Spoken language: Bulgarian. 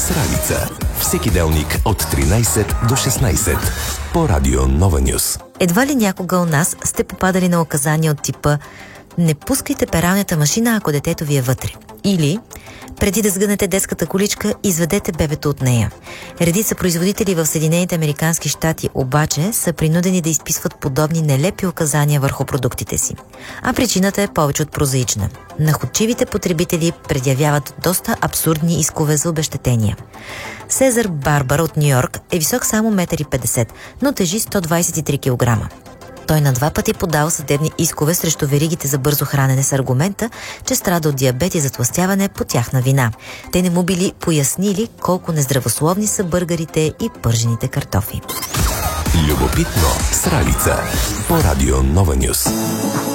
с Ралица. Всеки делник от 13 до 16 по Радио Нова Нюс. Едва ли някога у нас сте попадали на указания от типа: не пускайте пералнята машина, ако детето ви е вътре. Или преди да сгънете детската количка, изведете бебето от нея. Редица производители в Съединените американски щати обаче са принудени да изписват подобни нелепи указания върху продуктите си. А причината е повече от прозаична. Находчивите потребители предявяват доста абсурдни искове за обезщетения. Сезар Барбар от Нью-Йорк е висок само 1,50 м, но тежи 123 кг. Той на 2 пъти подал съдебни искове срещу веригите за бързо хранене с аргумента, че страда от диабет и затлъстяване по тяхна вина. Те не му били пояснили колко нездравословни са бъргарите и пържените картофи. Любопитно с Ралица по Радио Нова Нюс.